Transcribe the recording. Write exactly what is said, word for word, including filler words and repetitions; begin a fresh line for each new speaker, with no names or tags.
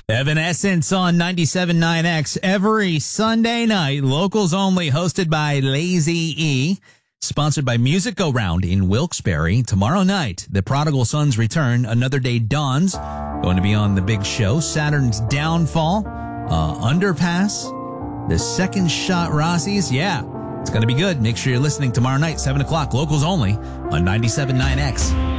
Evanescence on ninety-seven point nine X every Sunday night. Locals only, hosted by Lazy E. Sponsored by Music Go Round in Wilkes-Barre. Tomorrow night, The Prodigal Sons return. Another Day Dawns. Going to be on the big show. Saturn's Downfall. Uh, Underpass. The Second Shot Rossies. Yeah, it's going to be good. Make sure you're listening tomorrow night, seven o'clock. Locals only on ninety-seven point nine X.